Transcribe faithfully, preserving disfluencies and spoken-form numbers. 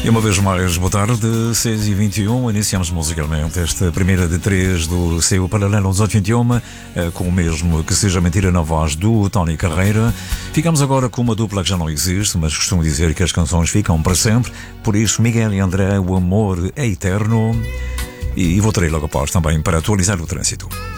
E uma vez mais, boa tarde, seis e vinte e um, iniciamos musicalmente esta primeira de três do seu Paralelo aos vinte e um, com o mesmo Que Seja Mentira na voz do Tony Carreira. Ficamos agora com uma dupla que já não existe, mas costumo dizer que as canções ficam para sempre, por isso Miguel e André, o amor é eterno. E voltarei logo após também para atualizar o trânsito.